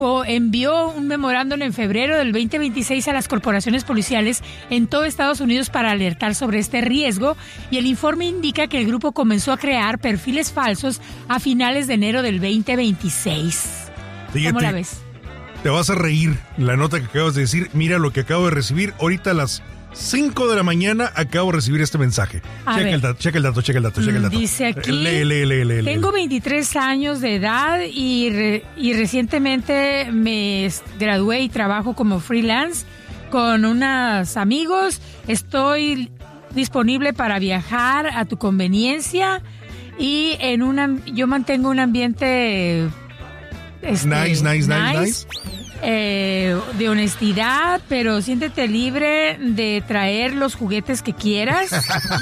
envió un memorándum en febrero del 2026 a las corporaciones policiales en todo Estados Unidos para alertar sobre este riesgo, y el informe indica que el grupo comenzó a crear perfiles falsos a finales de enero del 2026. ¿Cómo la ves? Te vas a reír la nota que acabas de decir. Mira lo que acabo de recibir ahorita a las 5 de la mañana. Acabo de recibir este mensaje. Checa el dato. Dice aquí, lee. Tengo 23 años de edad y recientemente me gradué y trabajo como freelance con unos amigos. Estoy disponible para viajar a tu conveniencia y yo mantengo un ambiente nice. De honestidad, pero siéntete libre de traer los juguetes que quieras.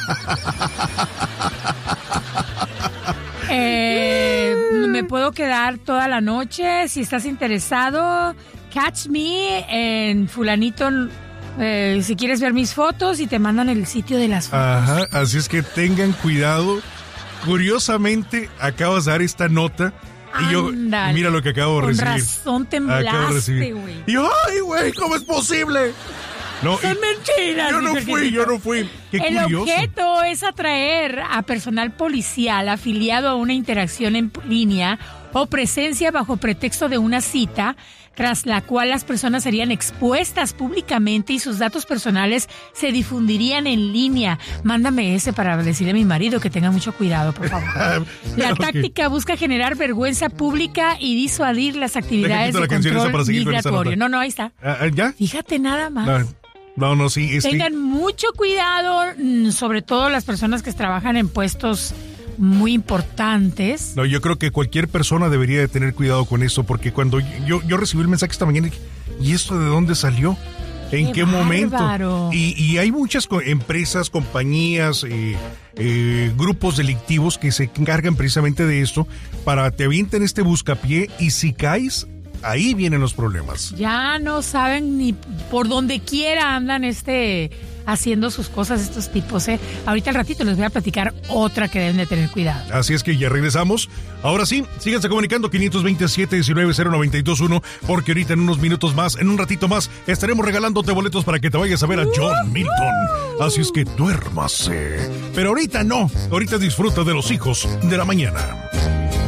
Me puedo quedar toda la noche. Si estás interesado, catch me en fulanito. Si quieres ver mis fotos, y te mandan el sitio de las fotos. Ajá, así es que tengan cuidado. Curiosamente, acabas de dar esta nota. Y yo, mira lo que acabo de recibir. Con razón temblaste, güey. Y yo, ay, güey, ¿cómo es posible? No, son mentiras. Yo no fui. Qué el curioso. Objeto es atraer a personal policial afiliado a una interacción en línea o presencia bajo pretexto de una cita, tras la cual las personas serían expuestas públicamente y sus datos personales se difundirían en línea. Mándame ese para decirle a mi marido que tenga mucho cuidado, por favor. La táctica busca generar vergüenza pública y disuadir las actividades de control migratorio. No, ahí está. ¿Ya? Fíjate nada más. No, sí. Tengan mucho cuidado, sobre todo las personas que trabajan en puestos muy importantes. No, yo creo que cualquier persona debería de tener cuidado con eso, porque cuando yo recibí el mensaje esta mañana, dije, ¿y esto de dónde salió? ¿En qué momento? Y hay muchas empresas, compañías, grupos delictivos que se encargan precisamente de esto, para te avienten este buscapié, y si caes, ahí vienen los problemas. Ya no saben ni por donde quiera andan haciendo sus cosas estos tipos, Ahorita al ratito les voy a platicar otra que deben de tener cuidado. Así es que ya regresamos. Ahora sí, síganse comunicando 527-1909-921, porque ahorita en unos minutos más, en un ratito más, estaremos regalándote boletos para que te vayas a ver a John Milton. Así es que duérmase. Pero ahorita no, ahorita disfruta de los hijos de la mañana.